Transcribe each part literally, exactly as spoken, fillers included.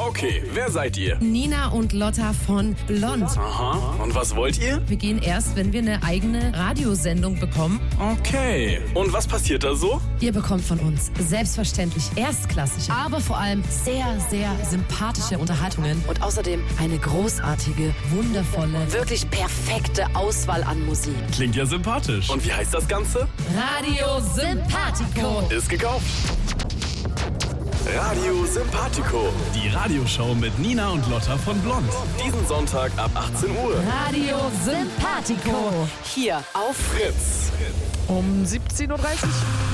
Okay, wer seid ihr? Nina und Lotta von Blond. Aha, und was wollt ihr? Wir gehen erst, wenn wir eine eigene Radiosendung bekommen. Okay, und was passiert da so? Ihr bekommt von uns selbstverständlich erstklassige, aber vor allem sehr, sehr sympathische Unterhaltungen und außerdem eine großartige, wundervolle, wirklich perfekte Auswahl an Musik. Klingt ja sympathisch. Und wie heißt das Ganze? Radio Sympathico. Ist gekauft. Radio Sympathico. Die Radioshow mit Nina und Lotta von Blond. Diesen Sonntag ab achtzehn Uhr. Radio Sympathico. Hier auf Fritz. Um siebzehn Uhr dreißig.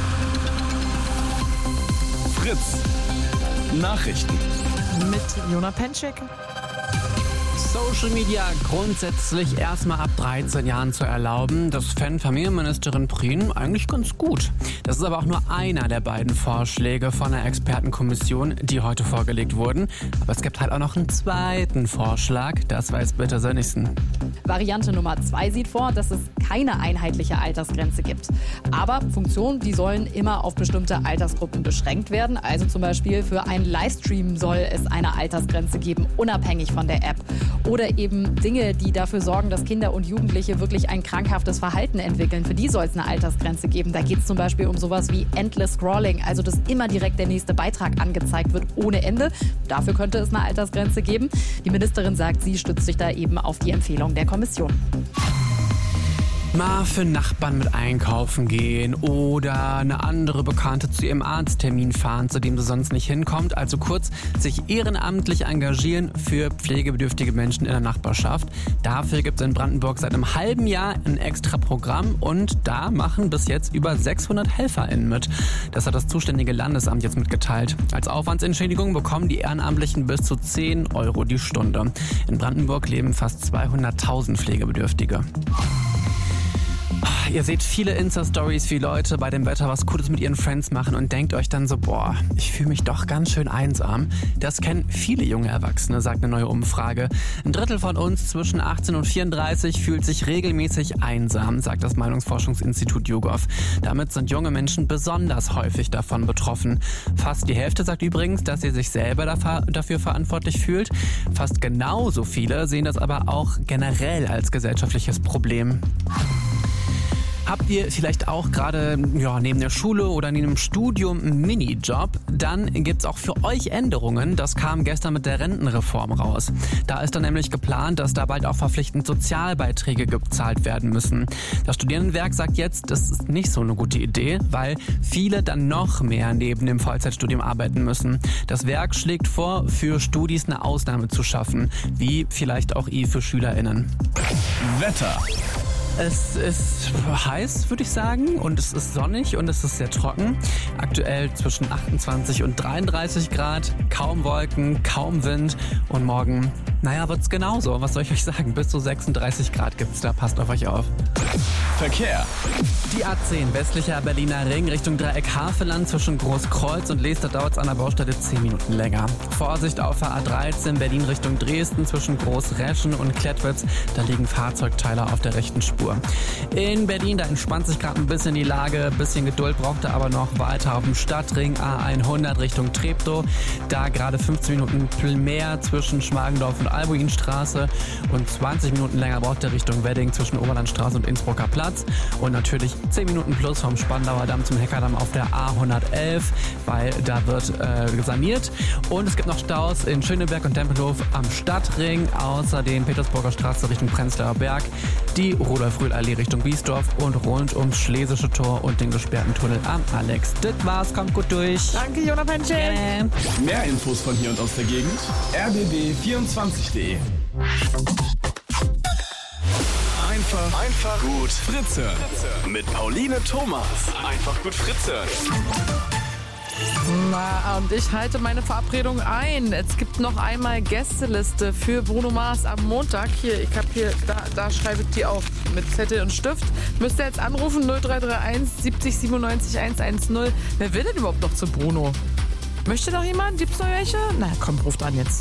Fritz. Nachrichten. Mit Jona Penczek. Social Media grundsätzlich erstmal ab dreizehn Jahren zu erlauben, das fände Familienministerin Prien eigentlich ganz gut. Das ist aber auch nur einer der beiden Vorschläge von der Expertenkommission, die heute vorgelegt wurden. Aber es gibt halt auch noch einen zweiten Vorschlag, das weiß bitte Sönnigsen. Variante Nummer zwei sieht vor, dass es keine einheitliche Altersgrenze gibt. Aber Funktionen, die sollen immer auf bestimmte Altersgruppen beschränkt werden. Also zum Beispiel für einen Livestream soll es eine Altersgrenze geben, unabhängig von der App. Oder eben Dinge, die dafür sorgen, dass Kinder und Jugendliche wirklich ein krankhaftes Verhalten entwickeln. Für die soll es eine Altersgrenze geben. Da geht es zum Beispiel um sowas wie Endless Scrolling, also dass immer direkt der nächste Beitrag angezeigt wird ohne Ende. Dafür könnte es eine Altersgrenze geben. Die Ministerin sagt, sie stützt sich da eben auf die Empfehlung der Kommission. Mal für Nachbarn mit einkaufen gehen oder eine andere Bekannte zu ihrem Arzttermin fahren, zu dem sie sonst nicht hinkommt. Also kurz, sich ehrenamtlich engagieren für pflegebedürftige Menschen in der Nachbarschaft. Dafür gibt es in Brandenburg seit einem halben Jahr ein extra Programm und da machen bis jetzt über sechshundert HelferInnen mit. Das hat das zuständige Landesamt jetzt mitgeteilt. Als Aufwandsentschädigung bekommen die Ehrenamtlichen bis zu zehn Euro die Stunde. In Brandenburg leben fast zweihunderttausend Pflegebedürftige. Ihr seht viele Insta-Stories, wie Leute bei dem Wetter was Cooles mit ihren Friends machen und denkt euch dann so, boah, ich fühle mich doch ganz schön einsam. Das kennen viele junge Erwachsene, sagt eine neue Umfrage. Ein Drittel von uns zwischen achtzehn und vierunddreißig fühlt sich regelmäßig einsam, sagt das Meinungsforschungsinstitut YouGov. Damit sind junge Menschen besonders häufig davon betroffen. Fast die Hälfte sagt übrigens, dass sie sich selber dafür verantwortlich fühlt. Fast genauso viele sehen das aber auch generell als gesellschaftliches Problem. Habt ihr vielleicht auch gerade ja, neben der Schule oder neben dem Studium einen Minijob? Dann gibt's auch für euch Änderungen. Das kam gestern mit der Rentenreform raus. Da ist dann nämlich geplant, dass da bald auch verpflichtend Sozialbeiträge gezahlt werden müssen. Das Studierendenwerk sagt jetzt, das ist nicht so eine gute Idee, weil viele dann noch mehr neben dem Vollzeitstudium arbeiten müssen. Das Werk schlägt vor, für Studis eine Ausnahme zu schaffen, wie vielleicht auch ihr für SchülerInnen. Wetter. Es ist heiß, würde ich sagen, und es ist sonnig und es ist sehr trocken. Aktuell zwischen achtundzwanzig und dreiunddreißig Grad, kaum Wolken, kaum Wind und morgen, naja, wird's genauso. Was soll ich euch sagen? Bis zu sechsunddreißig Grad gibt's da, passt auf euch auf. Verkehr. Die A zehn, westlicher Berliner Ring, Richtung Dreieck Havelland zwischen Großkreuz und Lees, da dauert es an der Baustelle zehn Minuten länger. Vorsicht auf der A dreizehn, Berlin Richtung Dresden zwischen Großreschen und Klettwitz, da liegen Fahrzeugteile auf der rechten Spur. In Berlin, da entspannt sich gerade ein bisschen die Lage, ein bisschen Geduld braucht er aber noch weiter auf dem Stadtring A hundert Richtung Treptow, da gerade fünfzehn Minuten mehr zwischen Schmargendorf und Albuinstraße und zwanzig Minuten länger braucht er Richtung Wedding zwischen Oberlandstraße und Innsbrucker Platz. Und natürlich zehn Minuten plus vom Spandauer Damm zum Heckerdamm auf der A hundertelf, weil da wird äh, saniert. Und es gibt noch Staus in Schöneberg und Tempelhof am Stadtring, außerdem Petersburger Straße Richtung Prenzlauer Berg, die Rudolf-Rühl-Allee Richtung Biesdorf und rund ums Schlesische Tor und den gesperrten Tunnel am Alex. Das war's, kommt gut durch. Danke, Jona Penczek. Äh. Mehr Infos von hier und aus der Gegend. r b b vierundzwanzig punkt de. Einfach, einfach gut Fritz hören. Mit Pauline Thomas. Einfach gut Fritz hören. Na, und ich halte meine Verabredung ein. Es gibt noch einmal Gästeliste für Bruno Mars am Montag. Hier, ich habe hier, da, da schreibe ich die auf mit Zettel und Stift. Müsst ihr jetzt anrufen, null drei drei eins siebzig siebenundneunzig hundertzehn. Wer will denn überhaupt noch zu Bruno? Möchte noch jemand? Gibt's noch welche? Na komm, ruft an jetzt.